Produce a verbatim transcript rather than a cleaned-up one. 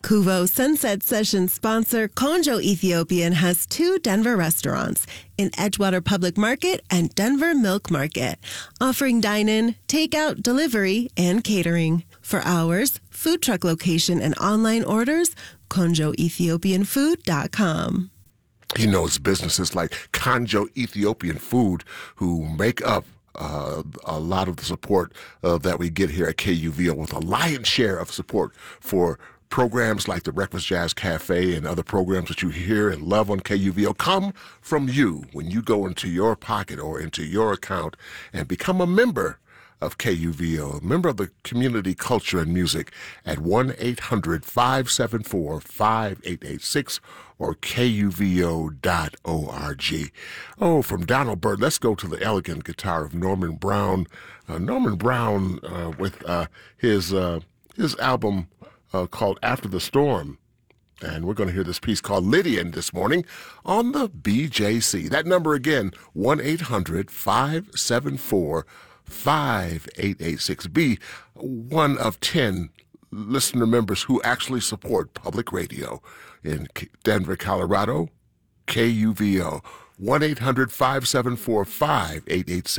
Kuvo Sunset Session sponsor Konjo Ethiopian has two Denver restaurants in Edgewater Public Market and Denver Milk Market, offering dine-in, takeout, delivery, and catering. For hours, food truck location, and online orders, konjo ethiopian food dot com. He knows businesses like Konjo Ethiopian Food who make up Uh, a lot of the support uh, that we get here at K U V O, with a lion's share of support for programs like the Breakfast Jazz Cafe and other programs that you hear and love on K U V O come from you when you go into your pocket or into your account and become a member of K U V O, a member of the community culture and music at one eight hundred five seven four five eight eight six or K U V O dot org. Oh, from Donald Byrd, let's go to the elegant guitar of Norman Brown. Uh, Norman Brown uh, with uh, his uh, his album uh, called After the Storm. And we're going to hear this piece called Lydian this morning on the B J C. That number again, one eight hundred five seven four five eight eight six. Be one of ten listener members who actually support public radio in Denver, Colorado. K U V O, one eight hundred five seven four five eight eight six.